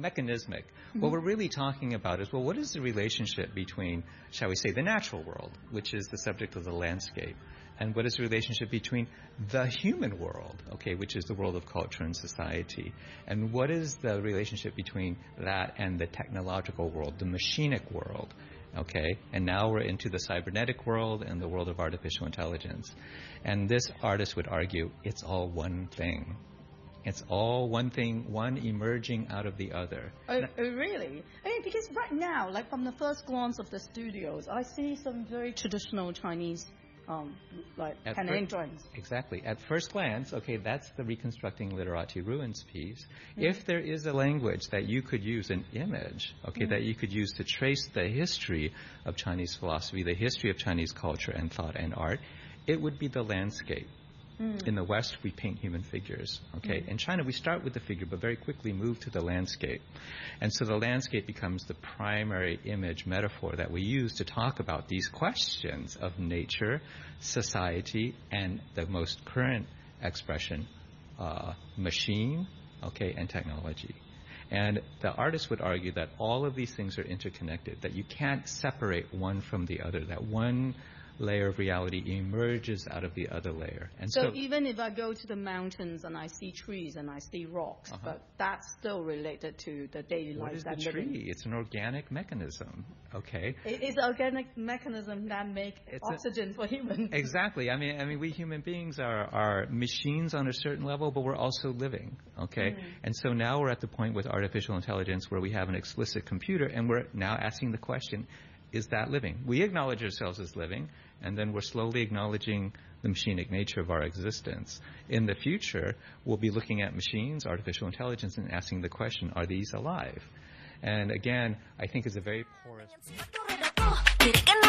mechanismic. What we're really talking about is, well, what is the relationship between, shall we say, the natural world, which is the subject of the landscape, and what is the relationship between the human world, okay, which is the world of culture and society, and what is the relationship between that and the technological world, the machinic world, okay, and now we're into the cybernetic world and the world of artificial intelligence. And this artist would argue it's all one thing. It's all one thing, one emerging out of the other. Oh, really? I mean, because right now, like from the first glance of the studios, I see some very traditional Chinese like pen and ink drawings. Exactly. At first glance, okay, that's the Reconstructing Literati Ruins piece. If there is a language that you could use, an image, okay, that you could use to trace the history of Chinese philosophy, the history of Chinese culture and thought and art, it would be the landscape. In the West, we paint human figures, okay? In China, we start with the figure, but very quickly move to the landscape. And so the landscape becomes the primary image metaphor that we use to talk about these questions of nature, society, and the most current expression, machine, okay, and technology. And the artist would argue that all of these things are interconnected, that you can't separate one from the other, that one layer of reality emerges out of the other layer. And so even if I go to the mountains and I see trees and I see rocks, but that's still related to the daily life. What is the tree? It's an organic mechanism, okay? It is an organic mechanism that makes oxygen for humans. Exactly. I mean, we human beings are machines on a certain level, but we're also living, okay? And so now we're at the point with artificial intelligence where we have an explicit computer, and we're now asking the question, is that living? We acknowledge ourselves as living, and then we're slowly acknowledging the machinic nature of our existence. In the future, we'll be looking at machines, artificial intelligence, and asking the question, are these alive? And again, I think it's a very porous...